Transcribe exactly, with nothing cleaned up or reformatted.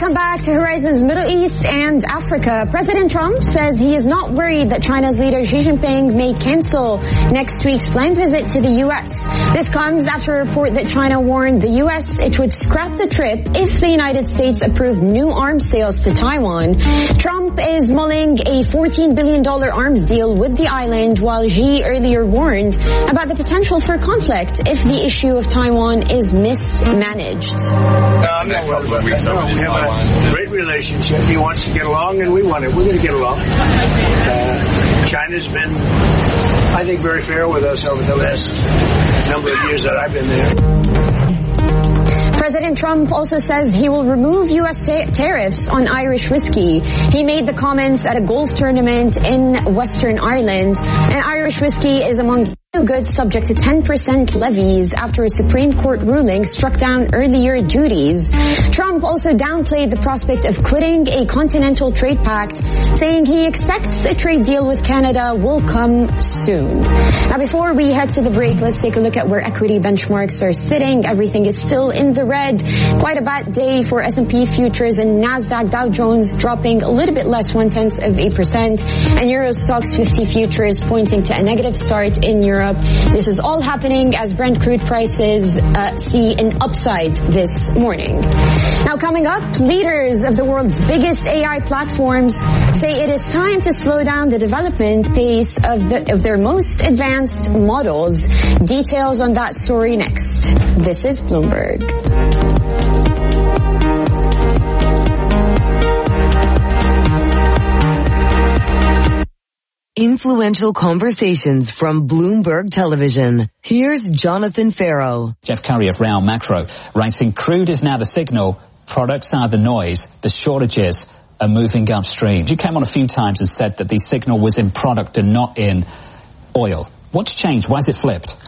Welcome back to Horizons Middle East and Africa. President Trump says he is not worried that China's leader Xi Jinping may cancel next week's planned visit to the U S. This comes after a report that China warned the U S it would scrap the trip if the United States approved new arms sales to Taiwan. Trump is mulling a fourteen billion dollars arms deal with the island, while Xi earlier warned about the potential for conflict if the issue of Taiwan is mismanaged. No, I'm not worried about that. No, we have a great relationship. He wants to get along, and we want it. We're going to get along. Uh, China's been, I think, very fair with us over the last number of years that I've been there. President Trump also says he will remove U S ta- tariffs on Irish whiskey. He made the comments at a golf tournament in Western Ireland. And Irish whiskey is among goods subject to ten percent levies after a Supreme Court ruling struck down earlier duties. Trump also downplayed the prospect of quitting a continental trade pact, saying he expects a trade deal with Canada will come soon. Now, before we head to the break, let's take a look at where equity benchmarks are sitting. Everything is still in the red. Quite a bad day for S and P futures and NASDAQ. Dow Jones dropping a little bit less, one-tenth of a percent, and Euro Stoxx fifty futures pointing to a negative start in Europe. This is all happening as Brent crude prices uh, see an upside this morning. Now, coming up, leaders of the world's biggest A I platforms say it is time to slow down the development pace of, the, of their most advanced models. Details on that story next. This is Bloomberg. Influential conversations from Bloomberg Television. Here's Jonathan Farrow. Jeff Curry of Real Macro writing, crude is now the signal, products are the noise, the shortages are moving upstream. You came on a few times and said that the signal was in product and not in oil. What's changed? Why has it flipped?